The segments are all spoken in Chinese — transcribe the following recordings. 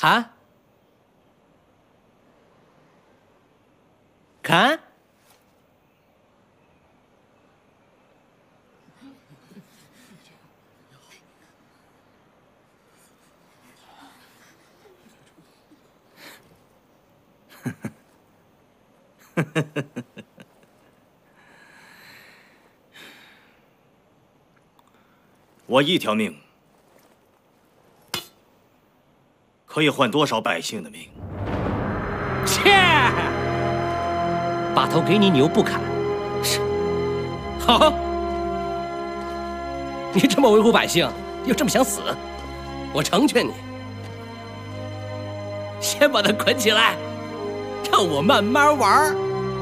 看，看。 我一条命可以换多少百姓的命？ 切！把头给你，你又不砍，是好。你这么维护百姓，又这么想死，我成全你。先把他捆起来，让我慢慢玩儿。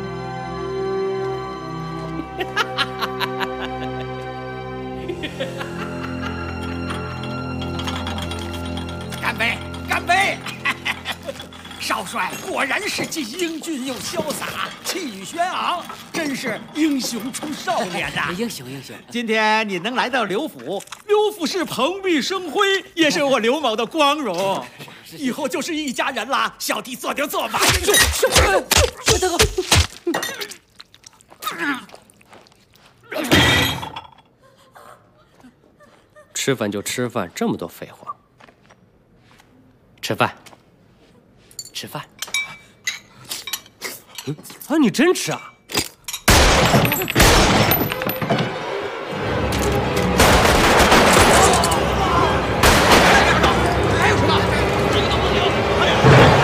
干杯！干杯！少帅果然是既英俊又潇洒，气宇轩昂，真是英雄出少年呐！ 英雄英雄！ 今天你能来到刘府，刘府是蓬荜生辉，也是我刘某的光荣。以后就是一家人啦，小弟做就做吧。 大哥，吃饭就吃饭，这么多废话。吃饭，吃饭。啊，你真吃啊？